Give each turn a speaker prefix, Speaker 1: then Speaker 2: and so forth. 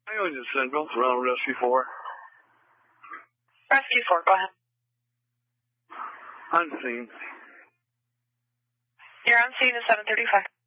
Speaker 1: Ocean Central, around Rescue 4.
Speaker 2: Rescue 4, go ahead.
Speaker 1: Unseen.
Speaker 2: You're on scene at 7:35.